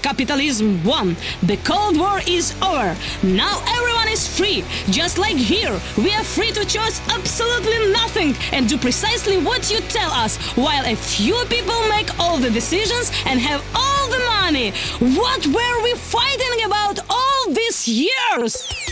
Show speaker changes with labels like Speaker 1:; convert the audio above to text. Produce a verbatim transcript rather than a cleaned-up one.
Speaker 1: Capitalism won. The Cold War is over. Now everyone is free. Just like here, we are free to choose absolutely nothing and do precisely what you tell us, while a few people make all the decisions and have all the money. What were we fighting about all these years?